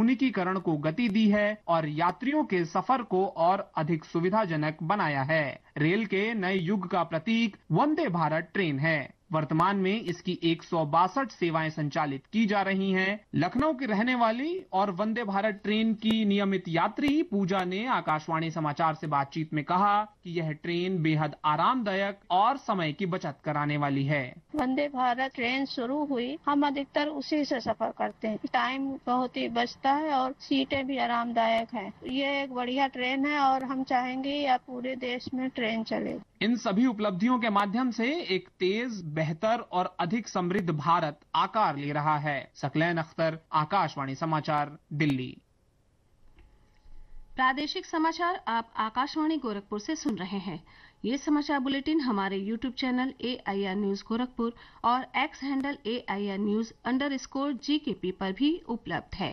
आधुनिकीकरण को गति दी है और यात्रियों के सफर को और अधिक सुविधाजनक बनाया है। रेल के नए युग का प्रतीक वंदे भारत ट्रेन है। वर्तमान में इसकी 162 सेवाएं संचालित की जा रही हैं। लखनऊ की रहने वाली और वंदे भारत ट्रेन की नियमित यात्री पूजा ने आकाशवाणी समाचार से बातचीत में कहा कि यह ट्रेन बेहद आरामदायक और समय की बचत कराने वाली है। वंदे भारत ट्रेन शुरू हुई, हम अधिकतर उसी से सफर करते हैं। टाइम बहुत ही बचता है और सीटें भी आरामदायक हैं। ये एक बढ़िया ट्रेन है और हम चाहेंगे या पूरे देश में ट्रेन चले। इन सभी उपलब्धियों के माध्यम से एक तेज, बेहतर और अधिक समृद्ध भारत आकार ले रहा है। सकलैन अख्तर, आकाशवाणी समाचार, दिल्ली। प्रादेशिक समाचार आप आकाशवाणी गोरखपुर से सुन रहे हैं। ये समाचार बुलेटिन हमारे YouTube channel AIR news Gorakhpur और X हैंडल AIR न्यूज_GKP पर भी उपलब्ध है।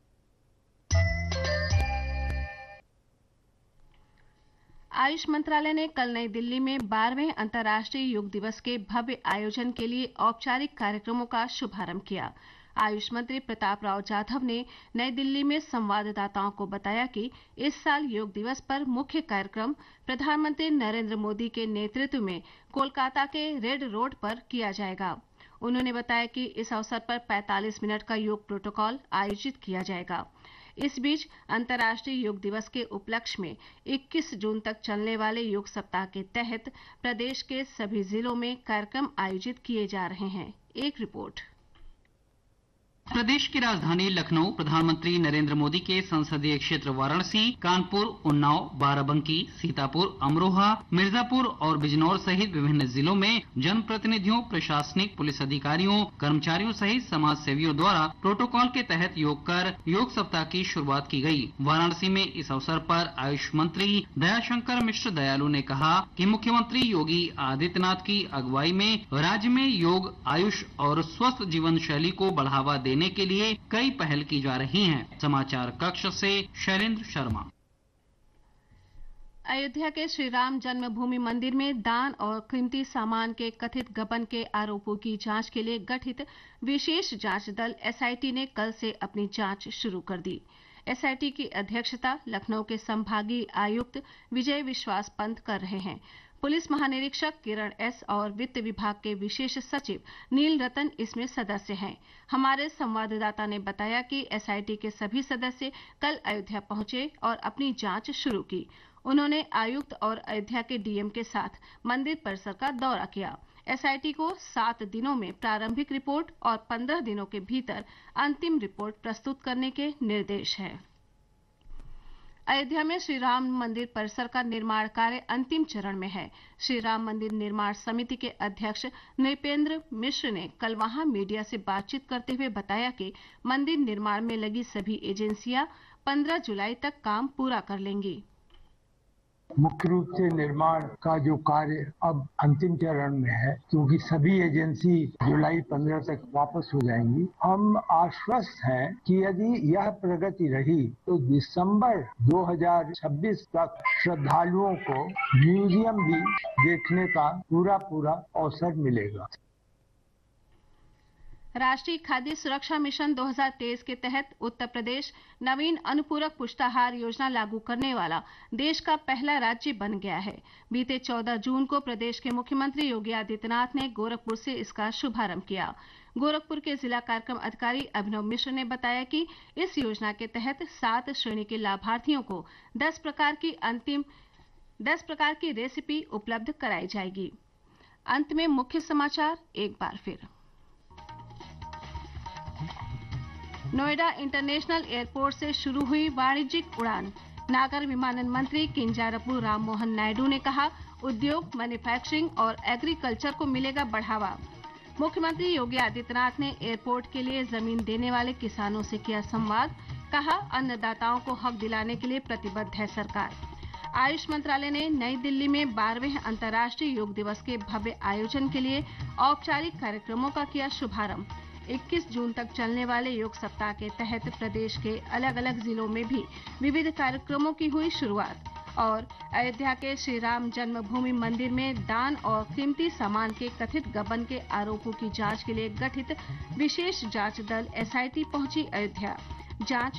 आयुष मंत्रालय ने कल नई दिल्ली में 12वें अंतर्राष्ट्रीय योग दिवस के भव्य आयोजन के लिए औपचारिक कार्यक्रमों का शुभारंभ किया। आयुष मंत्री प्रताप राव जाधव ने नई दिल्ली में संवाददाताओं को बताया कि इस साल योग दिवस पर मुख्य कार्यक्रम प्रधानमंत्री नरेंद्र मोदी के नेतृत्व में कोलकाता के रेड रोड पर किया जाएगा। उन्होंने बताया कि इस अवसर पर 45 मिनट का योग प्रोटोकॉल आयोजित किया जाएगा। इस बीच अंतर्राष्ट्रीय योग दिवस के उपलक्ष्य में 21 जून तक चलने वाले योग सप्ताह के तहत प्रदेश के सभी जिलों में कार्यक्रम आयोजित किए जा रहे हैं। एक रिपोर्ट। प्रदेश की राजधानी लखनऊ प्रधानमंत्री नरेंद्र मोदी के संसदीय क्षेत्र वाराणसी, कानपुर, उन्नाव, बाराबंकी, सीतापुर, अमरोहा, मिर्जापुर और बिजनौर सहित विभिन्न जिलों में जनप्रतिनिधियों, प्रशासनिक, पुलिस अधिकारियों, कर्मचारियों सहित समाज सेवियों द्वारा प्रोटोकॉल के तहत योग कर योग सप्ताह की शुरुआत की गई। वाराणसी में इस अवसर पर आयुष मंत्री दयाशंकर मिश्र दयालु ने कहा कि मुख्यमंत्री योगी आदित्यनाथ की अगुवाई में राज्य में योग, आयुष और स्वस्थ जीवन शैली को बढ़ावा देने के लिए कई पहल की जा रही हैं। समाचार कक्ष से शैलेंद्र शर्मा। अयोध्या के श्री राम जन्मभूमि मंदिर में दान और कीमती सामान के कथित गबन के आरोपों की जांच के लिए गठित विशेष जांच दल SIT ने कल से अपनी जांच शुरू कर दी। SIT की अध्यक्षता लखनऊ के संभागीय आयुक्त विजय विश्वास पंत कर रहे हैं। पुलिस महानिरीक्षक किरण S और वित्त विभाग के विशेष सचिव नील रतन इसमें सदस्य हैं। हमारे संवाददाता ने बताया कि SIT के सभी सदस्य कल अयोध्या पहुंचे और अपनी जांच शुरू की। उन्होंने आयुक्त और अयोध्या के DM के साथ मंदिर परिसर का दौरा किया। SIT को 7 दिनों में प्रारंभिक रिपोर्ट और 15 दिनों के भीतर अंतिम रिपोर्ट प्रस्तुत करने के निर्देश हैं। अयोध्या में श्री राम मंदिर परिसर का निर्माण कार्य अंतिम चरण में है। श्री राम मंदिर निर्माण समिति के अध्यक्ष नृपेंद्र मिश्र ने कल वहां मीडिया से बातचीत करते हुए बताया कि मंदिर निर्माण में लगी सभी एजेंसियां 15 जुलाई तक काम पूरा कर लेंगी। मुख्य रूप से निर्माण का जो कार्य अब अंतिम चरण में है, क्योंकि सभी एजेंसी जुलाई 15 तक वापस हो जाएंगी। हम आश्वस्त हैं कि यदि यह प्रगति रही तो दिसंबर 2026 तक श्रद्धालुओं को म्यूजियम भी देखने का पूरा अवसर मिलेगा। राष्ट्रीय खाद्य सुरक्षा मिशन 2023 के तहत उत्तर प्रदेश नवीन अनुपूरक पुष्टाहार योजना लागू करने वाला देश का पहला राज्य बन गया है। बीते 14 जून को प्रदेश के मुख्यमंत्री योगी आदित्यनाथ ने गोरखपुर से इसका शुभारंभ किया। गोरखपुर के जिला कार्यक्रम अधिकारी अभिनव मिश्र ने बताया कि इस योजना के तहत 7 श्रेणी के लाभार्थियों को 10 प्रकार की रेसिपी उपलब्ध कराई जाएगी। अंत में मुख्य समाचार एक बार फिर। नोएडा इंटरनेशनल एयरपोर्ट से शुरू हुई वाणिज्यिक उड़ान। नागर विमानन मंत्री किंजारप्पू राम मोहन नायडू ने कहा, उद्योग, मैन्युफैक्चरिंग और एग्रीकल्चर को मिलेगा बढ़ावा। मुख्यमंत्री योगी आदित्यनाथ ने एयरपोर्ट के लिए जमीन देने वाले किसानों से किया संवाद। कहा, अन्नदाताओं को हक दिलाने के लिए प्रतिबद्ध है सरकार। आयुष मंत्रालय ने नई दिल्ली में 12वें अंतर्राष्ट्रीय योग दिवस के भव्य आयोजन के लिए औपचारिक कार्यक्रमों का किया शुभारंभ। 21 जून तक चलने वाले योग सप्ताह के तहत प्रदेश के अलग अलग जिलों में भी विविध कार्यक्रमों की हुई शुरुआत। और अयोध्या के श्री राम जन्मभूमि मंदिर में दान और कीमती सामान के कथित गबन के आरोपों की जांच के लिए गठित विशेष जांच दल SIT पहुंची अयोध्या। जांच